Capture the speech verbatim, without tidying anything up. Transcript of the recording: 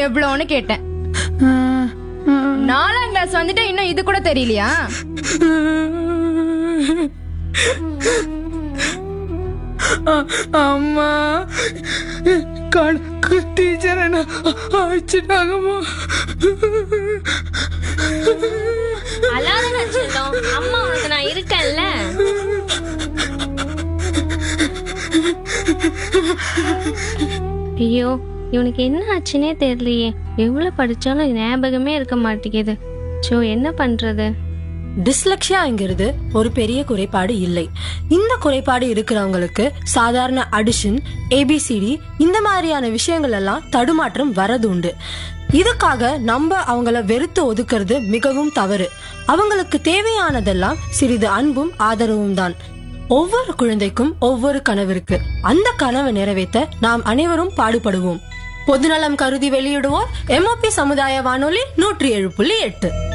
எவ்வளோன்னு கேட்டேன். நாலாம் கிளாஸ் வந்துட்டு இன்னும் இது கூட தெரியலையா? அம்மா கணக்கு டீச்சர் என்ன அழைச்சிட்டாங்கம்மா. அழாத செல்லம், அம்மா உனக்கு நான் இருக்கேன்ல. ஐயோ, இவனுக்கு என்ன ஆச்சுன்னே தெரியலையே. எவ்வளவு படிச்சாலும் ஞாபகமே இருக்க மாட்டேங்குது. சோ என்ன பண்றது? டிஸ்லெக்சியாங்கிறது ஒரு பெரிய குறைபாடு இல்லை. இந்த குறைபாடு இருக்கிறவங்களுக்கு சாதாரண அடிஷன், ஏபிசிடி இந்த மாதிரியான விஷயங்கள் எல்லாம் தடுமாற்றம் வரது உண்டு. இதுக்காக நம்ம அவங்கள வெறுத்து ஒதுக்குறது மிகவும் தவறு. அவங்களுக்கு தேவையானதெல்லாம் சிறிது அன்பும் ஆதரவும் தான். ஒவ்வொரு குழந்தைக்கும் ஒவ்வொரு கனவு இருக்கு. அந்த கனவை நிறைவேற்ற நாம் அனைவரும் பாடுபடுவோம். பொதுநலம் கருதி வெளியிடுவோர் எம்ஓபி சமுதாய வானொலி நூற்றி ஏழு புள்ளி எட்டு.